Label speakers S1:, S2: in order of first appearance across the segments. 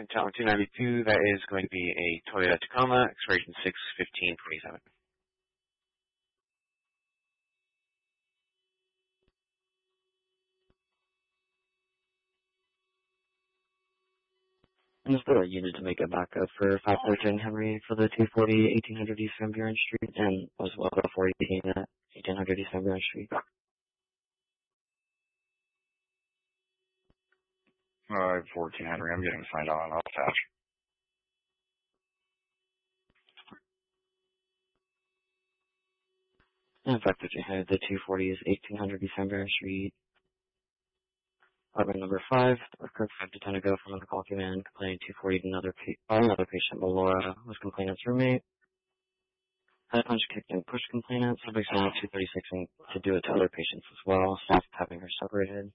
S1: And Tower 292, that is going to be a Toyota Tacoma, expiration 6/15/27.
S2: And is there a unit to make it back up for 513 Henry for the 240 1800 East Van Buren Street and as well the 418 at 1800 East Van Buren Street?
S3: 14 Henry, I'm getting signed on. I'll attach.
S2: And 513 Henry, the 240 is 1800 East Van Buren Street. Apartment number 5, occurred 5 to 10 ago from a call came in complaining 240 by another patient, but Laura was complainant's roommate. Had a punch kicked and pushed complainant, subject sent 236 and to do it to other patients as well, staff having her separated.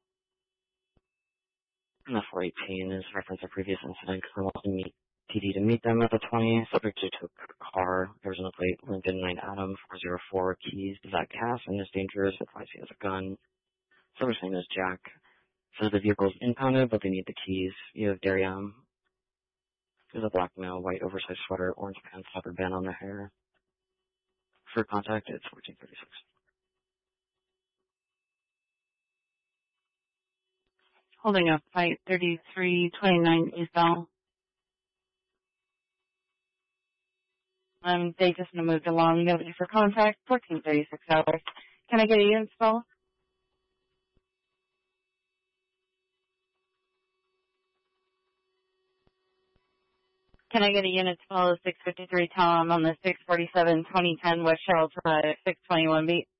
S2: And the 418 is reference a previous incident because they wanted to meet TD to meet them at the 20, subject to took a car, there was no plate, Lincoln 9 Adam 404, keys to that cast and is dangerous, advised he has a gun. Subject name is Jack. Says the vehicle is impounded, but they need the keys. You have Darium. There's a black male, white oversized sweater, orange pants, leopard band on the hair. For contact, it's 1436.
S4: Holding up, flight 3329 eastbound. They just moved along. Nobody for contact. 1436 hours. Can I get a unit call? Can I get a unit to follow 653 Tom on the 647 2010 West Charles Drive, 621 beat?